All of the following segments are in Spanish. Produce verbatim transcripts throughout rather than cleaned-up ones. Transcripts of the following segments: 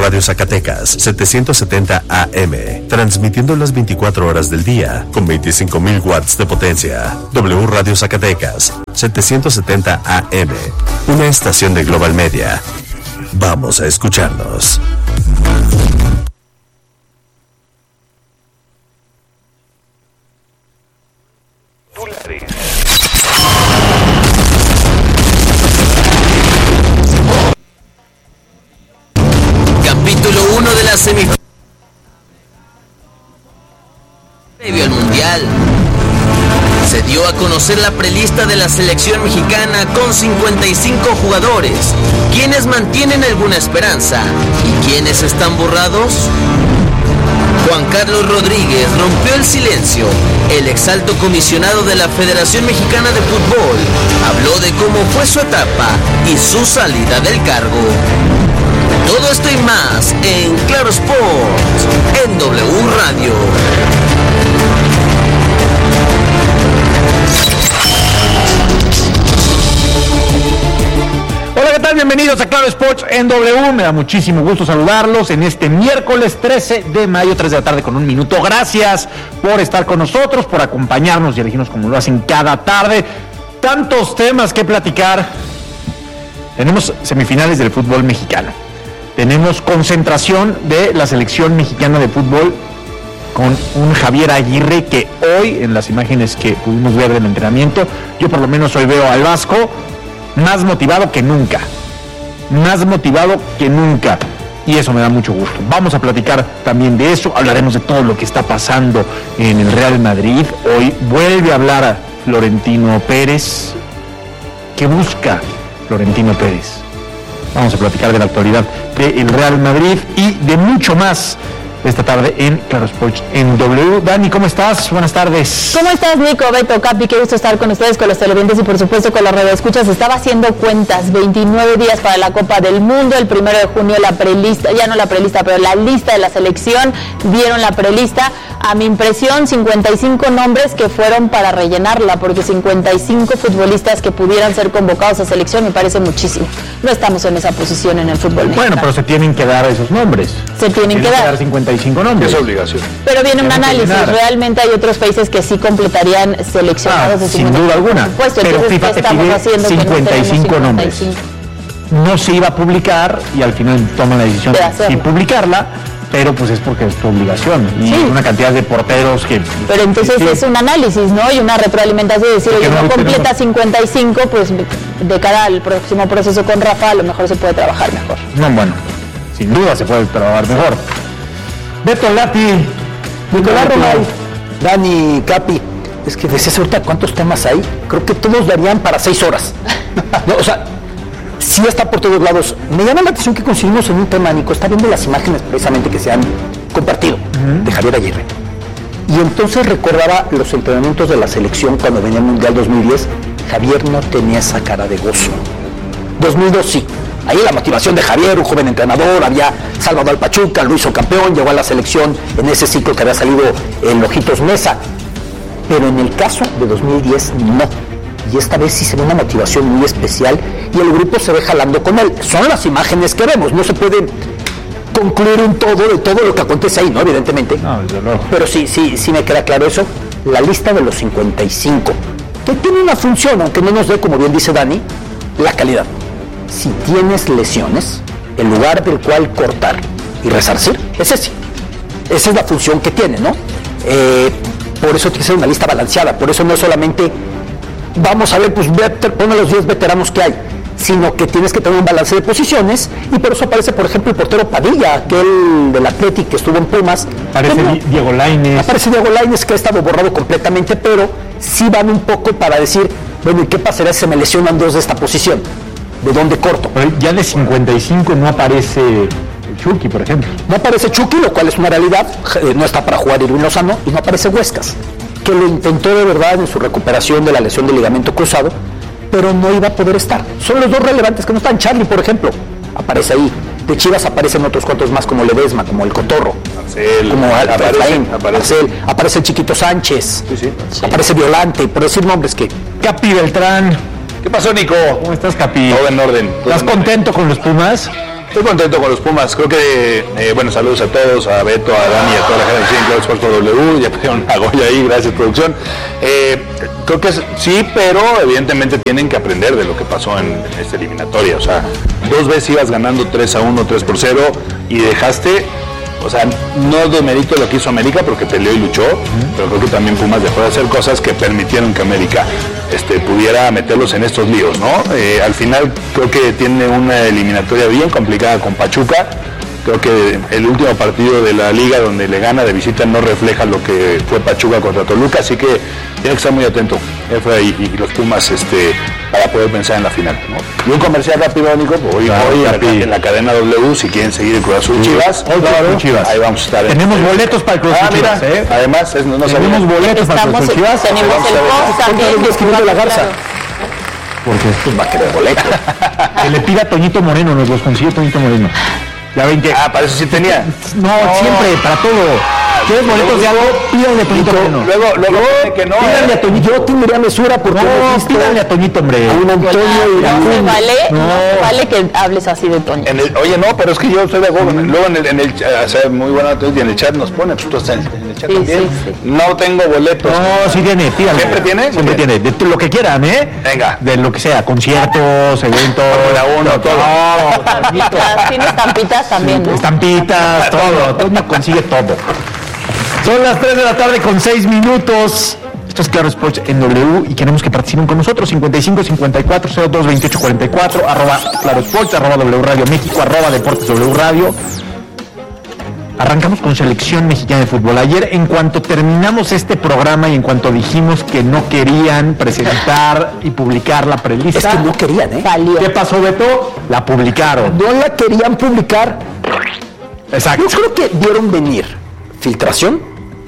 Radio Zacatecas, setecientos setenta A M, transmitiendo las veinticuatro horas del día, con veinticinco mil watts de potencia. W Radio Zacatecas, setecientos setenta A M, una estación de Global Media. Vamos a escucharnos. Capítulo uno de la semifinal previo al Mundial. Se dio a conocer la prelista de la selección mexicana con cincuenta y cinco jugadores, quienes mantienen alguna esperanza y quienes están borrados. Juan Carlos Rodríguez rompió el silencio. El exalto comisionado de la Federación Mexicana de Fútbol habló de cómo fue su etapa y su salida del cargo. Todo esto y más en Claro Sports, en W Radio. Hola, ¿qué tal? Bienvenidos a Claro Sports en W. Me da muchísimo gusto saludarlos en este miércoles trece de mayo, tres de la tarde con un minuto. Gracias por estar con nosotros, por acompañarnos y elegirnos como lo hacen cada tarde. Tantos temas que platicar. Tenemos semifinales del fútbol mexicano. Tenemos concentración de la selección mexicana de fútbol con un Javier Aguirre que hoy, en las imágenes que pudimos ver del entrenamiento, yo por lo menos hoy veo al Vasco más motivado que nunca, más motivado que nunca, y eso me da mucho gusto. Vamos a platicar también de eso, hablaremos de todo lo que está pasando en el Real Madrid. Hoy vuelve a hablar a Florentino Pérez. ¿Qué busca Florentino Pérez? Vamos a platicar de la actualidad del Real Madrid y de mucho más esta tarde en Claro Sports en W. Dani, ¿cómo estás? Buenas tardes. ¿Cómo estás, Nico, Beto, Capi? Qué gusto estar con ustedes, con los televidentes y por supuesto con las radioescuchas. Estaba haciendo cuentas, veintinueve días para la Copa del Mundo, el primero de junio la prelista, ya no la prelista, pero la lista de la selección, dieron la prelista. A mi impresión, cincuenta y cinco nombres que fueron para rellenarla, porque cincuenta y cinco futbolistas que pudieran ser convocados a selección me parece muchísimo. No estamos en esa posición en el fútbol mexicano. Bueno, pero se tienen que dar esos nombres. Se tienen, tienen que, dar. que dar cincuenta y cinco nombres. Es obligación. Pero viene un análisis. Realmente hay otros países que sí completarían seleccionados ah, de sin duda alguna. Por supuesto. Pero entonces, FIFA ¿qué te estamos pide haciendo cincuenta y cinco que no nombres. No se iba a publicar y al final toman la decisión de sin publicarla, pero pues es porque es tu obligación. Y sí, una cantidad de porteros que... Pero entonces sí, es un análisis, ¿no? Y una retroalimentación de decir, oye, no, no completa tenemos... cincuenta y cinco, pues de cara al próximo proceso con Rafa, a lo mejor se puede trabajar mejor. No, bueno, sin duda se puede trabajar sí. mejor. Beto Lati, Nicolás Romay, Dani, Capi, es que decías ahorita cuántos temas hay, creo que todos darían para seis horas. No, o sea, sí está por todos lados. Me llama la atención que coincidimos en un tema, Nico, está viendo las imágenes precisamente que se han compartido uh-huh. de Javier Aguirre. Y entonces recordaba los entrenamientos de la selección cuando venía el Mundial dos mil diez, Javier no tenía esa cara de gozo. dos mil dos sí. Ahí la motivación de Javier, un joven entrenador, había salvado al Pachuca, lo hizo campeón, llegó a la selección en ese ciclo que había salido en Ojitos Mesa. Pero en el caso de dos mil diez, no. Y esta vez sí se ve una motivación muy especial y el grupo se ve jalando con él. Son las imágenes que vemos, no se puede concluir un todo de todo lo que acontece ahí, ¿no? Evidentemente. No, desde luego. Pero sí, sí, sí me queda claro eso. La lista de los cincuenta y cinco, que tiene una función, aunque no nos dé, como bien dice Dani, la calidad. Si tienes lesiones, el lugar del cual cortar y resarcir es ese. Esa es la función que tiene, ¿no? Eh, por eso tiene que ser una lista balanceada, por eso no solamente vamos a ver, pues pon a los diez veteranos que hay, sino que tienes que tener un balance de posiciones, y por eso aparece, por ejemplo, el portero Padilla, aquel del Athletic que estuvo en Pumas. Aparece bueno, Diego Lainez. Aparece Diego Lainez, que ha estado borrado completamente, pero sí van un poco para decir, bueno, ¿y qué pasará si se me lesionan dos de esta posición? ¿De dónde corto? Pero ya de cincuenta y cinco no aparece Chucky, por ejemplo. No aparece Chucky, lo cual es una realidad, no está para jugar Irwin Lozano, y no aparece Huescas, que lo intentó de verdad en su recuperación de la lesión del ligamento cruzado, pero no iba a poder estar. Son los dos relevantes que no están. Charlie, por ejemplo, aparece ahí. De Chivas aparecen otros cuantos más, como Ledesma, como el Cotorro, Marcel, como aparece, aparece, aparece el Chiquito Sánchez, sí, sí. Sí. aparece Violante, por decir nombres que... Capi Beltrán. ¿Qué pasó, Nico? ¿Cómo estás, Capi? Todo en orden. Todo ¿Estás en contento orden. con los Pumas? Estoy contento con los Pumas, creo que, eh, bueno, saludos a todos, a Beto, a Dani, a toda la gente de Claro Sports W, ya pusieron a Goya ahí, gracias producción. Eh, creo que sí, pero evidentemente tienen que aprender de lo que pasó en, en esta eliminatoria, o sea, dos veces ibas ganando tres a uno, tres por cero y dejaste, o sea, no demerito lo que hizo América porque peleó y luchó, uh-huh. pero creo que también Pumas dejó de hacer cosas que permitieron que América este, pudiera meterlos en estos líos, ¿no? Eh, al final creo que tiene una eliminatoria bien complicada con Pachuca. Creo que el último partido de la liga donde le gana de visita no refleja lo que fue Pachuca contra Toluca, así que tiene que estar muy atento Efra y, y los Pumas este, para poder pensar en la final, ¿no? Y un comercial rápido, Nico, hoy, claro, hoy en, en la cadena W, si quieren seguir el Cruz Azul Chivas, hoy claro, Chivas, ahí vamos a estar. Tenemos en, boletos para el Cruz Azul ah, Chivas, ¿eh? Además, es, no, no tenemos sabemos. boletos para el Cruz Azul Chivas. Tenemos el post también. Escribiendo la Garza. Porque esto va a querer boleto. Que le pida a Toñito Moreno, nos los consigue Toñito Moreno. Ya veinte. Ah, para eso sí tenía. No, no. siempre, para todo. ¿Quieres boletos de algo? Pídanle a Toñito Moreno. Luego, luego, no, que no. Pídanle a Toñito. Yo tendría mesura porque no, pídanle a Toñito, hombre. A un Antonio y a un... vale, no. no vale que hables así de Toño. En el, oye, no, pero es que yo estoy de acuerdo. Mm. Luego en el, en el o sea, muy buena y en el chat nos pone, pues tú estás en, en el chat sí, también. Sí, sí. No tengo boletos. No, sí tiene, pídale. ¿Siempre tiene? Siempre tiene. De lo que quieran, ¿eh? Venga. De lo que sea, conciertos, eventos. Fórmula uno, todo. Tiene estampitas también, ¿no? Estampitas, todo. Toño consigue todo. Son las tres de la tarde con seis minutos. Esto es Claro Sports en W y queremos que participen con nosotros. cincuenta y cinco, cincuenta y cuatro, cero dos, veintiocho, cuarenta y cuatro, arroba Claro Sports, arroba W Radio México, arroba Deportes W Radio. Arrancamos con selección mexicana de fútbol. Ayer, en cuanto terminamos este programa y en cuanto dijimos que no querían presentar y publicar la prelista. Es que no querían, ¿eh? ¿Qué pasó, Beto? La publicaron. No la querían publicar. Exacto. Yo creo que vieron venir filtración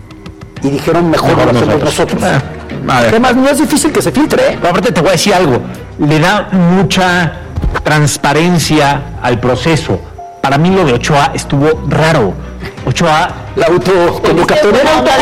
y dijeron mejor, mejor lo hacemos nosotros. nosotros. Ah, Además, no es difícil que se filtre, ¿eh? Pero aparte te voy a decir algo, le da mucha transparencia al proceso. Para mí lo de Ochoa estuvo raro. Ochoa, la autoconvocatoria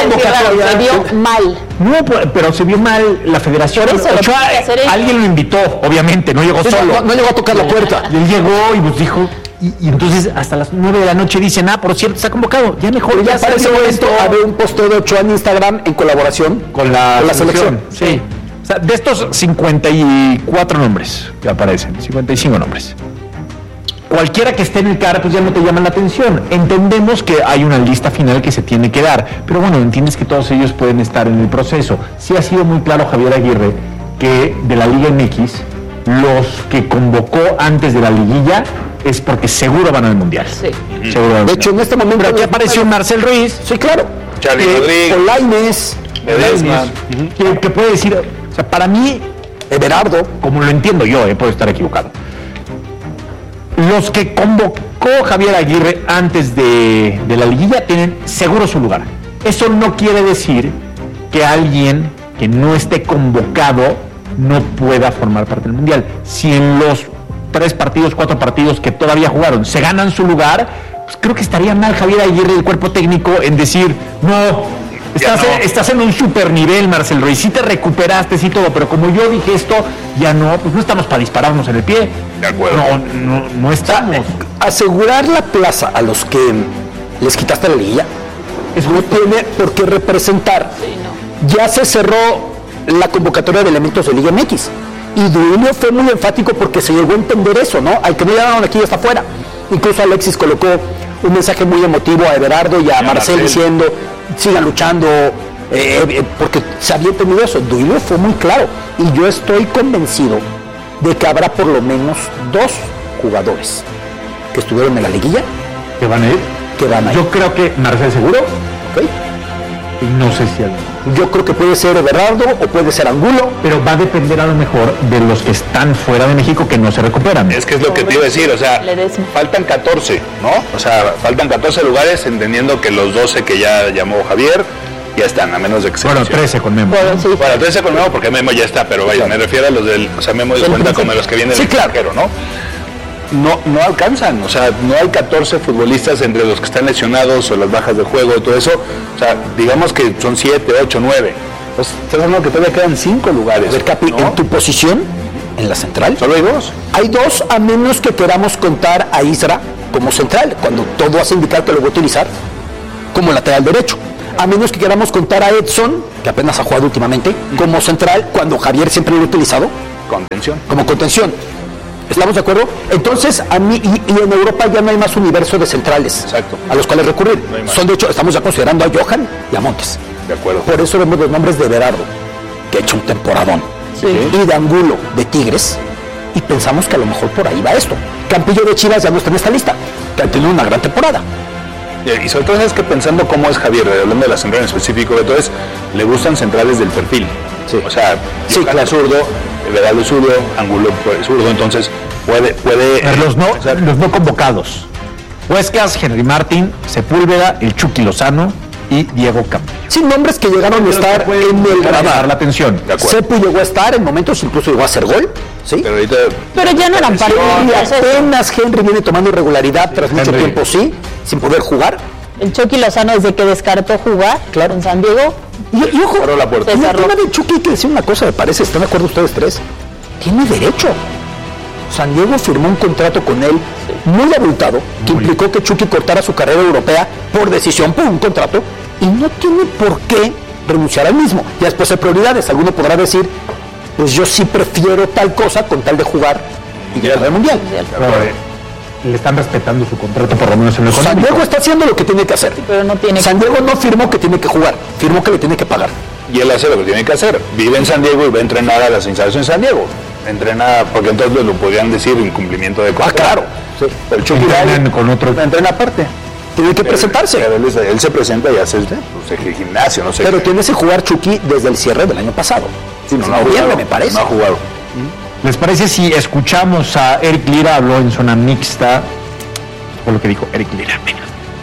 se vio mal. No, pero se vio mal la federación. Por eso Ochoa, lo alguien lo invitó, obviamente, no llegó sí, solo. No, no llegó a tocar la puerta. Y él llegó y nos dijo... Y, y entonces hasta las nueve de la noche dicen, ah, por cierto, está convocado, ya mejor. Ya para ese momento había un posteo de Ochoa en Instagram en colaboración con la, con la selección. selección. Sí. O sea, de estos cincuenta y cuatro nombres que aparecen, cincuenta y cinco nombres, cualquiera que esté en el C A R pues ya no te llama la atención. Entendemos que hay una lista final que se tiene que dar, pero bueno, entiendes que todos ellos pueden estar en el proceso. Sí ha sido muy claro Javier Aguirre que de la Liga M X, los que convocó antes de la liguilla es porque seguro van al Mundial. Sí. Seguro. De hecho, en este momento... Pero aquí apareció Marcel Ruiz. Sí, claro. Charly eh, Rodríguez. Olainez. Uh-huh. que, que puede decir... O sea, para mí, Everardo, como lo entiendo yo, eh, puedo estar equivocado. Los que convocó Javier Aguirre antes de, de la liguilla tienen seguro su lugar. Eso no quiere decir que alguien que no esté convocado no pueda formar parte del Mundial. Si en los tres partidos, cuatro partidos que todavía jugaron se ganan su lugar, pues creo que estaría mal Javier Aguirre y el cuerpo técnico en decir, no, estás, no. En, estás en un super nivel, Marcel Ruiz, sí te recuperaste, sí todo, pero como yo dije esto, ya no, pues no estamos para dispararnos en el pie. De acuerdo. No, no, no estamos. Asegurar la plaza a los que les quitaste la liguilla, eso no tiene por qué representar. Sí, no. Ya se cerró la convocatoria de elementos de Liga M X. Y Duilio fue muy enfático porque se llegó a entender eso, ¿no? Al que no llegaron aquí ya está afuera. Incluso Alexis colocó un mensaje muy emotivo a Everardo y a Marcel, Marcel diciendo, sigan luchando, eh, eh, porque se había entendido eso. Duilio fue muy claro. Y yo estoy convencido de que habrá por lo menos dos jugadores que estuvieron en la liguilla. ¿Que van a ir? Que van a ir. Yo creo que Marcel seguro. Ok. Y no sé si alguien. Yo creo que puede ser Everardo o puede ser Angulo. Pero va a depender a lo mejor de los que están fuera de México que no se recuperan. Es que es lo que te iba a decir, o sea, faltan catorce, ¿no? O sea, faltan catorce lugares, entendiendo que los doce que ya llamó Javier ya están, a menos de que se Bueno, trece con Memo. Bueno, sí. Bueno, trece con Memo porque Memo ya está, pero vaya, sí, me refiero a los del, o sea, Memo de cuenta como los que vienen del sí, claro. extranjero, ¿no? No, no alcanzan, o sea, no hay catorce futbolistas entre los que están lesionados o las bajas de juego, todo eso, o sea, digamos que son siete, ocho, nueve. Pues estás hablando que todavía quedan cinco lugares. A ver, Capi, ¿no? En tu posición, en la central. ¿Solo hay dos? Hay dos, a menos que queramos contar a Isra como central, cuando todo hace indicar que lo voy a utilizar como lateral derecho. A menos que queramos contar a Edson, que apenas ha jugado últimamente, como central, cuando Javier siempre lo ha utilizado. Contención. Como contención. ¿Estamos de acuerdo? Entonces, a mí, y, y en Europa ya no hay más universo de centrales. Exacto. A los cuales recurrir. No Son, de hecho, estamos ya considerando a Johan y a Montes. De acuerdo. Por eso vemos los nombres de Berardo, que ha hecho un temporadón. Sí. Y de Angulo, de Tigres. Y pensamos que a lo mejor por ahí va esto. Campillo de Chivas ya no está en esta lista, que ha tenido una gran temporada. Y sobre todo es que pensando cómo es Javier, hablando de la central en específico, entonces le gustan centrales del perfil. Sí. O sea, Sí, Johan claro. es zurdo, Berardo es zurdo, Angulo es zurdo, entonces puede... puede Pero los no, o sea, los no convocados. Huescas, Henry Martín, Sepúlveda, el Chucky Lozano y Diego Campillo. Sin nombres que llegaron a estar en el Para llamar radar. la atención. De acuerdo. Sepu llegó a estar en momentos, incluso llegó a hacer gol. ¿Sí? Pero ahorita... Pero ya no eran Y partidos. apenas Henry viene tomando irregularidad tras mucho Henry. tiempo, sí, sin poder jugar. El Chucky Lozano, desde que descartó jugar Claro. en San Diego, Y, y ojo, Cerró la puerta. y el Se cerró. tema de Chucky, hay que decir una cosa, me parece, ¿están de acuerdo ustedes tres? Tiene derecho. San Diego firmó un contrato con él muy abultado, que implicó que Chucky cortara su carrera europea por decisión, por un contrato, y no tiene por qué renunciar al mismo. Ya después hay prioridades. Alguno podrá decir, pues yo sí prefiero tal cosa con tal de jugar y llegar al Mundial. Pero, eh, le están respetando su contrato, por lo menos en el San económico. Diego está haciendo lo que tiene que hacer. pero no tiene San Diego no firmó que tiene que jugar, firmó que le tiene que pagar. Y él hace lo que tiene que hacer. Vive en San Diego y va a entrenar a las instalaciones en San Diego. Entrena, porque entonces lo podrían decir incumplimiento de Ah, contrato. claro. Sí. Pero Chucky Entrenan va y- con otro- entrena aparte. Tiene que presentarse. Pero él, es- él se presenta y hace pues, el gimnasio, no sé. Pero qué. tiene que jugar Chucky desde el cierre del año pasado. Sí, no, En no ha noviembre, jugado, me parece. No ha jugado. ¿Les parece si escuchamos a Eric Lira? Habló en zona mixta. Fue lo que dijo Eric Lira. Venga.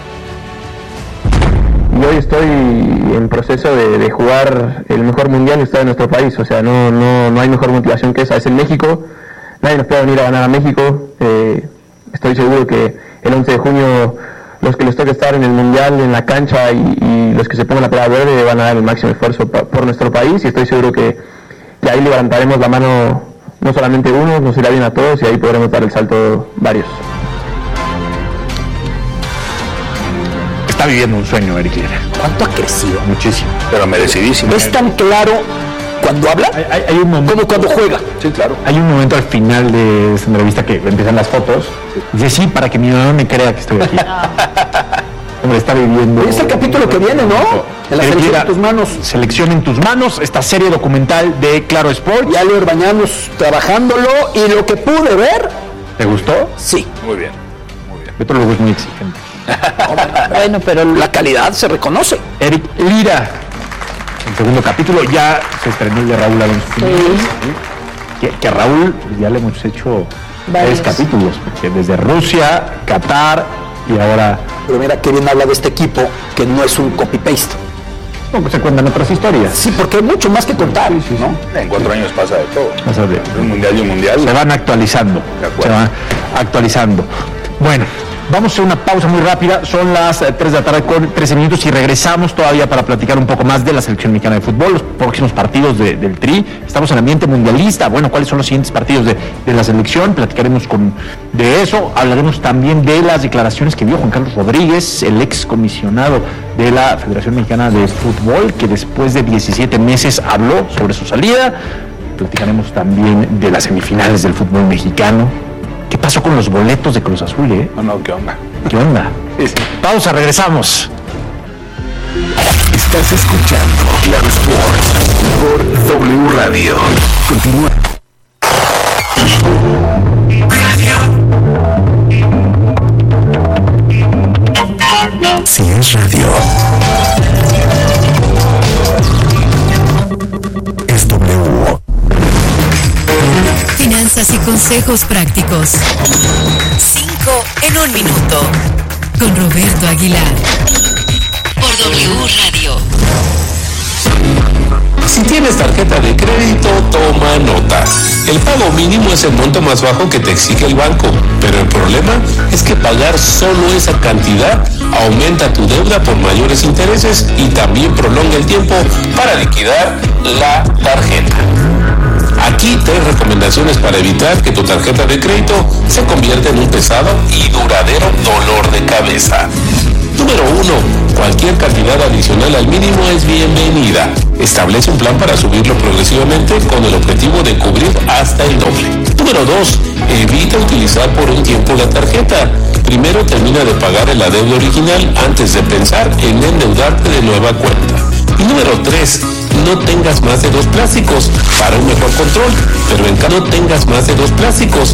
Y hoy estoy en proceso de, de jugar el mejor mundial que está en nuestro país, o sea, no, no, no hay mejor motivación que esa, es en México, nadie nos puede venir a ganar a México, eh, estoy seguro que el once de junio los que les toque estar en el mundial, en la cancha y, y los que se pongan la prueba verde van a dar el máximo esfuerzo pa, por nuestro país y estoy seguro que, que ahí levantaremos la mano no solamente uno, nos irá bien a todos y ahí podremos dar el salto varios. Está viviendo un sueño Eric Lira. ¿Cuánto ha crecido? Muchísimo. Pero merecidísimo. Es tan claro cuando habla Hay, hay- hay un momento, como cuando juega. Sí, claro. hay un momento al final de esta entrevista que empiezan las fotos. Dice, sí, para que mi mamá me crea que estoy aquí. Hombre, está viviendo... Hoy es el capítulo que viene, ¿no? En la Eric selección Lira, en tus manos. Selección en tus manos, esta serie documental de Claro Sport. Ya Leo Bañanos trabajándolo y lo que pude ver, ¿Te gustó? sí. Muy bien. Beto luego es muy exigente. Bueno, pero La calidad se reconoce. Eric Lira. El segundo capítulo ya se estrenó el de Raúl Alonso. Que, que a Raúl ya le hemos hecho Varios. tres capítulos. Porque desde Rusia, Qatar y ahora Pero mira qué bien habla de este equipo que no es un copy-paste. bueno, se cuentan otras historias. Sí, porque hay mucho más que contar, ¿no? En cuatro años pasa de todo. O sea, de- Entre un mundial y un mundial. se van actualizando. De acuerdo. Se van actualizando. Bueno, vamos a hacer una pausa muy rápida. Son las eh, tres de la tarde con trece minutos y regresamos todavía para platicar un poco más de la selección mexicana de fútbol, los próximos partidos de- del Tri. Estamos en ambiente mundialista. Bueno, ¿cuáles son los siguientes partidos de, de la selección? Platicaremos con, de eso. Hablaremos también de las declaraciones que dio Juan Carlos Rodríguez, el ex comisionado de la Federación Mexicana de Fútbol, que después de diecisiete meses habló sobre su salida. Platicaremos también de las semifinales del fútbol mexicano. ¿Qué pasó con los boletos de Cruz Azul, eh? No, no, ¿qué onda? ¿Qué onda? Pausa, regresamos. Estás escuchando Claro Sport por W Radio. Continúa. Radio. Si es radio, es W. Finanzas y consejos prácticos. Cinco en un minuto. Con Roberto Aguilar. Por W Radio. Si tienes tarjeta de crédito, toma nota. El pago mínimo es el monto más bajo que te exige el banco, pero el problema es que pagar solo esa cantidad aumenta tu deuda por mayores intereses y también prolonga el tiempo para liquidar la tarjeta. Aquí tres recomendaciones para evitar que tu tarjeta de crédito se convierta en un pesado y duradero dolor de cabeza. Número uno. Cualquier cantidad adicional al mínimo es bienvenida. Establece un plan para subirlo progresivamente con el objetivo de cubrir hasta el doble. Número dos. Evita utilizar por un tiempo la tarjeta. Primero termina de pagar el adeudo original antes de pensar en endeudarte de nueva cuenta. Y número tres. No tengas más de dos plásticos para un mejor control, pero en cambio no tengas más de dos plásticos